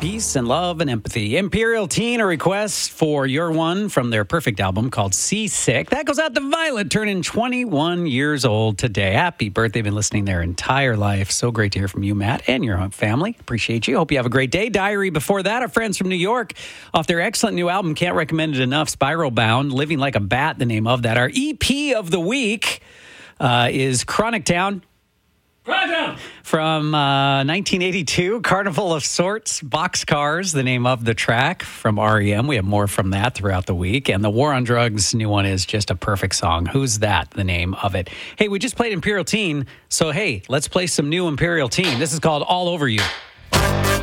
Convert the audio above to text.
Peace and love and empathy. Imperial Teen, a request for Your One from their perfect album called Seasick. That goes out to Violet, turning 21 years old today. Happy birthday. Been listening their entire life. So great to hear from you, Matt, and your family. Appreciate you. Hope you have a great day. Diary before that, our friends from New York, off their excellent new album, can't recommend it enough, Spiral Bound, Living Like a Bat, the name of that. Our EP of the week is Chronic Town. From 1982, Carnival of Sorts, Boxcars, the name of the track from REM. We have more from that throughout the week. And the War on Drugs new one is just a perfect song. Who's That? The name of it. Hey, we just played Imperial Teen, so hey, let's play some new Imperial Teen. This is called All Over You.